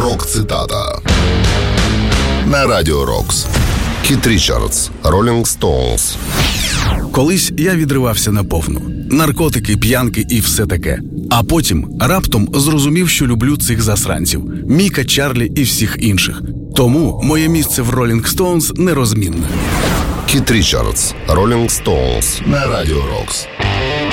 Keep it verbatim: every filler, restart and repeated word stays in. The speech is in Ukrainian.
Рок-цитата на Радіо Рокс. Кіт Річардс, Rolling Stones. Колись я відривався наповну. Наркотики, п'янки і все таке. А потім раптом зрозумів, що люблю цих засранців. Міка, Чарлі і всіх інших. Тому моє місце в Rolling Stones нерозмінне. Кіт Річардс, Rolling Stones на Радіо Рокс.